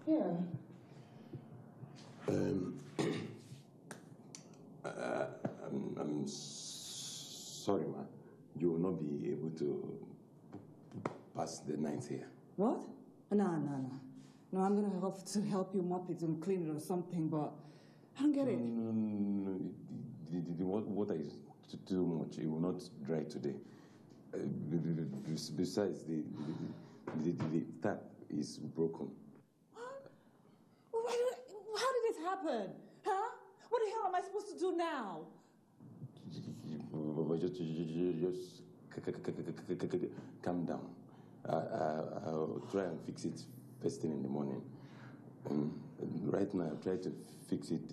Yeah. I'm sorry, ma. You will not be able to pass the night here. What? No. No, I'm going to have to help you mop it and clean it or something, but I don't get it. No. The water is too much. It will not dry today. Besides, the tap is broken. What? How did this happen? Huh? What the hell am I supposed to do now? Just calm down. I'll try and fix it first thing in the morning. Right now, I'll try to fix it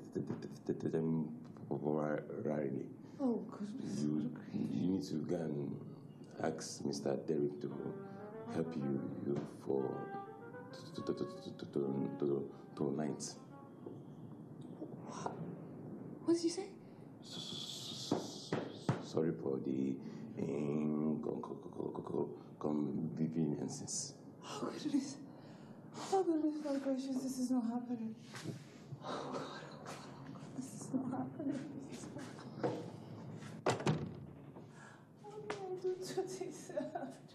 temporarily. Oh, goodness. You need to go and ask Mr. Derek to help you for tonight. What did you say? Sorry for the inconveniences. Oh, goodness. Oh, goodness, my gracious, this is not happening. Oh, God, this is not happening. What did I do to deserve